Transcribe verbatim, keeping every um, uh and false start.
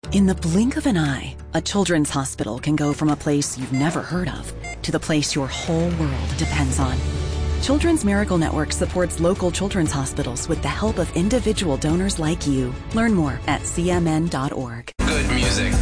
In the blink of an eye, a children's hospital can go from a place you've never heard of to the place your whole world depends on. Children's Miracle Network supports local children's hospitals with the help of individual donors like you. Learn more at c m n dot org. Good music.